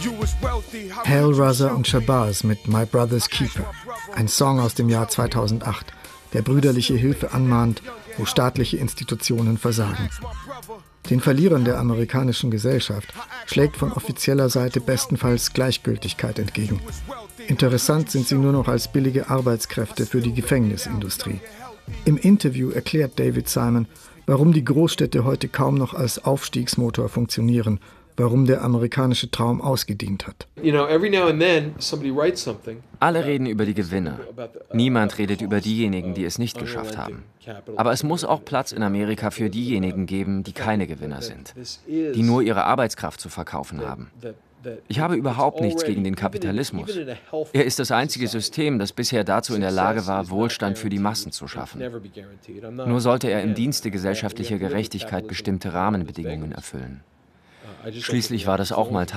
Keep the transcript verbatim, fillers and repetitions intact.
Hellraiser und Shabazz mit My Brother's Keeper, ein Song aus dem Jahr zweitausendacht, der brüderliche Hilfe anmahnt, wo staatliche Institutionen versagen. Den Verlierern der amerikanischen Gesellschaft schlägt von offizieller Seite bestenfalls Gleichgültigkeit entgegen. Interessant sind sie nur noch als billige Arbeitskräfte für die Gefängnisindustrie. Im Interview erklärt David Simon, warum die Großstädte heute kaum noch als Aufstiegsmotor funktionieren, warum der amerikanische Traum ausgedient hat. Alle reden über die Gewinner. Niemand redet über diejenigen, die es nicht geschafft haben. Aber es muss auch Platz in Amerika für diejenigen geben, die keine Gewinner sind, die nur ihre Arbeitskraft zu verkaufen haben. Ich habe überhaupt nichts gegen den Kapitalismus. Er ist das einzige System, das bisher dazu in der Lage war, Wohlstand für die Massen zu schaffen. Nur sollte er im Dienste gesellschaftlicher Gerechtigkeit bestimmte Rahmenbedingungen erfüllen. Schließlich war das auch mal